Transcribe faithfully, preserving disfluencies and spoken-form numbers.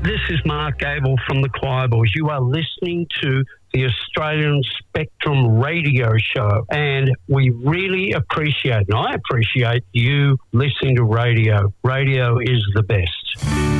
this is Mark Gable from the Choir Boys. You are listening to the Australian Spectrum Radio Show, and we really appreciate, and I appreciate you listening to radio. Radio is the best.